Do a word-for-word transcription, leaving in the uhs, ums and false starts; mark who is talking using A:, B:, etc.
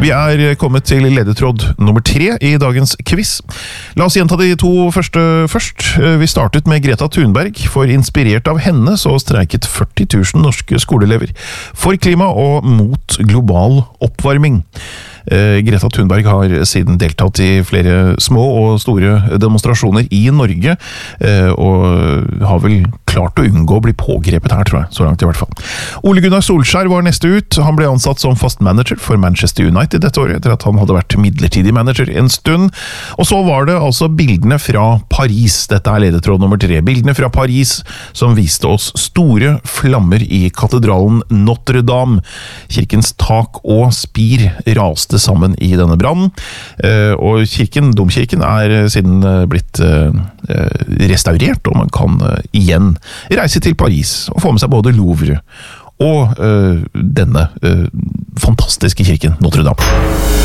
A: Vi er kommet til ledetråd nummer tre i dagens quiz. La oss gjenta de to første først. Vi startet med Greta Thunberg, for inspirert av henne så streiket førti tusen norske skoleelever for klima og mot global oppvarming. Greta Thunberg har siden deltatt i flere små og store demonstrasjoner i Norge, og har vel klart å unngå å bli pågrepet her, tror jeg, så langt i hvert fall. Ole Gunnar Solskjær var neste ut. Han ble ansatt som fast manager for Manchester United dette året, etter at han hadde vært midlertidig manager en stund. Og så var det altså bildene fra Paris. Dette er ledetråd nummer tre. Bildene fra Paris som viste oss store flammer i katedralen Notre-Dame. Kirkens tak og spir raste sammen i denne brannen, og kirken, domkirken, er siden blitt restaurert, og man kan igjen reise til Paris og få med seg både Louvre og denne fantastiske kirken Notre-Dame.